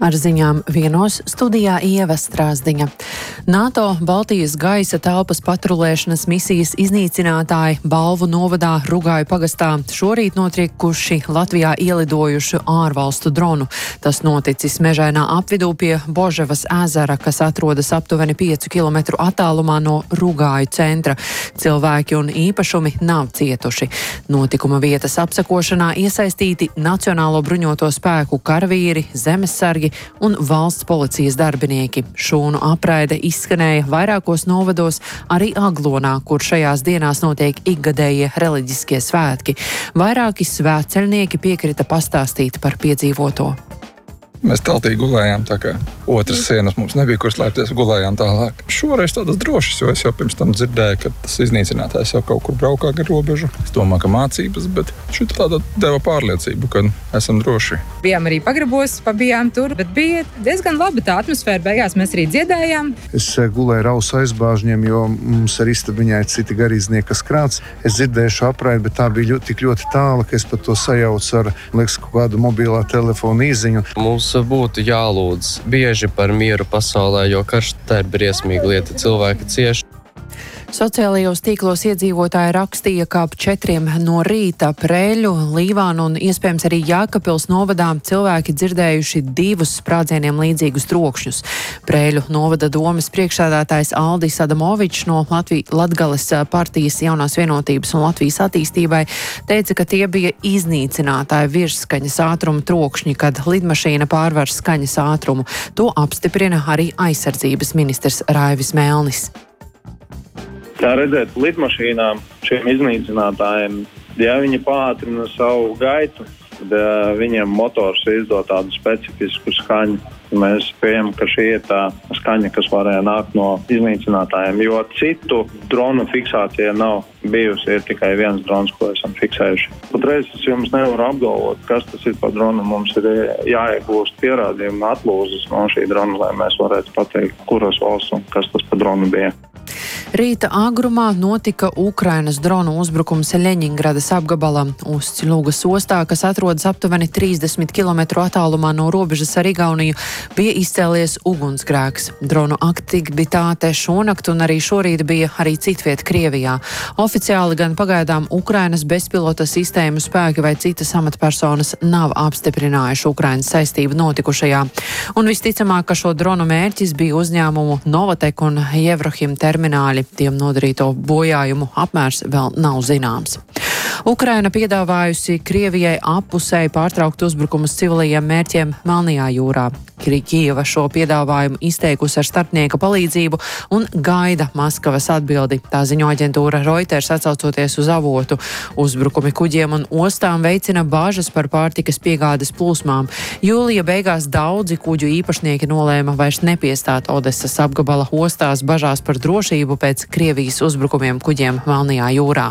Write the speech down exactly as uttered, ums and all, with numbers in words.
Ar ziņām vienos studijā Ieva Strāzdiņa. NATO Baltijas gaisa telpas patrulēšanas misijas iznīcinātāji Balvu novadā Rugāju pagastā šorīt notriekuši Latvijā ielidojušu ārvalstu dronu. Tas noticis mežainā apvidū pie Boževas ezera, kas atrodas aptuveni piecu kilometru attālumā no Rugāju centra. Cilvēki un īpašumi nav cietuši. Notikuma vietas apsekošanā iesaistīti Nacionālo bruņoto spēku karavīri, zemesargi un valsts policijas darbinieki. Šūnu apraide izskanēja vairākos novados, arī Aglonā, kur šajās dienās notiek ikgadējie reliģiskie svētki. Vairāki svētceļnieki piekrita pastāstīt par piedzīvoto. Mēs teltī gulējām, tā kā otras sienas mums nebija, kur slēpties, gulējām tālāk. Šoreiz tādas drošas, jo es jau pirms tam dzirdēju, ka tas iznīcinātājs jau kaut kur braukā gar robežu. Es domāju, ka mācības, bet šī tāda deva pārliecību, ka esam droši. Bijām arī pagrabos, pabijām tur, bet bija diezgan laba tā atmosfēra. Beigās mēs arī dziedājām. Es gulēju Rausu aizbāžņiem, jo mums ar istabiņā ir citi garīdznieki, kas krāts. Es dzirdēju šo apraidi, bet tā bija ļoti, tik ļoti tāla, ka es pat to sajaucu ar, liekas, kaut kādu mobilā telefona īziņu. Mums būtu jālūdz bieži par mieru pasaulē, jo karš tā ir briesmīga lieta, cilvēki cieši. Sociālajos tīklos iedzīvotāji rakstīja, ka ap četriem no rīta Preļu, Līvānu un iespējams arī Jēkabpils novadām cilvēki dzirdējuši divus sprādzieniem līdzīgus trokšņus. Preļu novada domes priekšsēdētājs Aldis Adamovičs no Latvijas Latgales partijas Jaunās vienotības un Latvijas attīstībai teica, ka tie bija iznīcinātāji virsskaņas ātruma trokšņi, kad lidmašīna pārvar skaņas ātrumu. To apstiprina arī aizsardzības ministrs Raivis Melnis. Tā redzēt, lidmašīnām, šiem iznīcinātājiem, ja viņi pātrina savu gaitu, tad uh, viņiem motors izdod tādu specifisku skaņu. Mēs pieejam, ka šī ir tā skaņa, kas varēja nākt no iznīcinātājiem, jo citu dronu fiksācija nav bijusi, ir tikai viens drons, ko esam fiksējuši. Patreiz es jums nevaru apgalvot, kas tas ir par dronu. Mums ir jāiegūst pierādījumi atlūzas no šī drona, lai mēs varētu pateikt, kuras valsts un kas tas par dronu bija. Rīta agrumā notika Ukrainas dronu uzbrukums Ļeņingradas apgabalam. Ustļugas ostā, kas atrodas aptuveni trīsdesmit kilometru attālumā no robežas ar Igauniju, bija izcēlies ugunsgrēks. Dronu aktivitāte šonakt un arī šorīt bija arī citviet Krievijā. Oficiāli gan pagaidām Ukrainas bezpilota sistēmu spēki vai citas amatpersonas nav apstiprinājuši Ukrainas saistību notikušajā. Un visticamāk, ka šo dronu mērķis bija uzņēmumu Novatek un Jevrohim termināļi. Tiem nodarīto bojājumu apmērs vēl nav zināms. Ukraina piedāvājusi Krievijai appusēji pārtraukt uzbrukumus civilajiem mērķiem Melnajā jūrā. Kijeva šo piedāvājumu izteikusi ar starpnieka palīdzību un gaida Maskavas atbildi. Tā ziņo aģentūra Reuters, atsaucoties uz avotu. Uzbrukumi kuģiem un ostām veicina bāžas par pārtikas piegādes plūsmām. Jūlija beigās daudzi kuģu īpašnieki nolēma vairs nepiestāt Odesas apgabala ostās bažās par drošību pēc Krievijas uzbrukumiem kuģiem Melnajā jūrā.